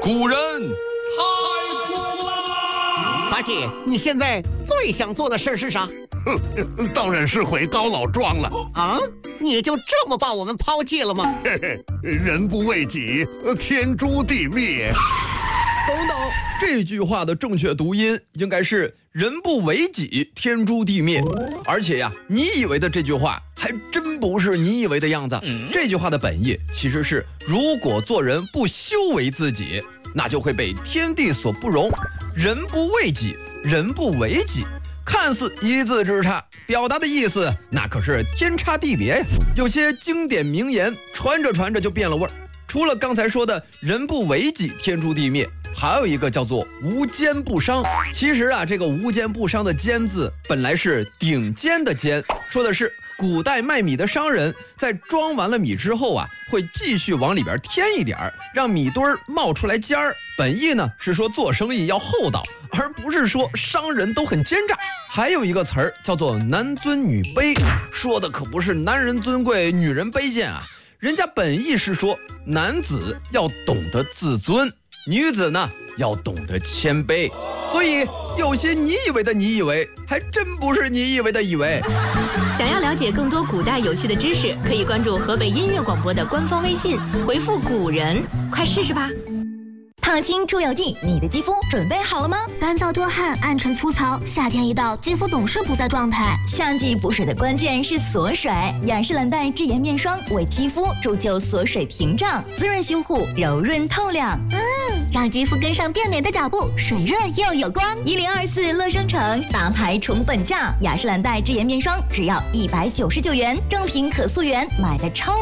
古人太苦了。 八戒，你现在最想做的事是啥？ 当然是回高老庄了。 啊，你就这么把我们抛弃了吗？ 嘿嘿，人不为己，天诛地灭。 等等，这句话的正确读音应该是人不为己，天诛地灭。而且呀，你以为的这句话还真不是你以为的样子。这句话的本意其实是，如果做人不修为自己，那就会被天地所不容。人不为己，人不为己，看似一字之差，表达的意思那可是天差地别呀。有些经典名言传着传着就变了味儿。除了刚才说的人不为己，天诛地灭，还有一个叫做无奸不商。其实啊，这个无奸不商的奸字本来是顶尖的尖，说的是古代卖米的商人在装完了米之后啊，会继续往里边添一点，让米堆冒出来尖儿。本意呢是说做生意要厚道，而不是说商人都很奸诈。还有一个词儿叫做男尊女卑，说的可不是男人尊贵女人卑贱啊，人家本意是说男子要懂得自尊，女子呢要懂得谦卑。所以有些你以为的你以为，还真不是你以为的以为。 想要了解更多古代有趣的知识，可以关注河北音乐广播的官方微信，回复古人，快试试吧。 烫青出油剂，你的肌肤准备好了吗？ 干燥多汗，暗沉粗糙，夏天一到，肌肤总是不在状态。 夏季补水的关键是锁水，雅诗兰黛智妍面霜为肌肤铸就锁水屏障，滋润修护，柔润透亮。 让肌肤跟上变美的脚步，水润又有光。 1024乐生城大牌宠粉价，雅诗兰黛智妍面霜只要199元，正品可溯源，买的超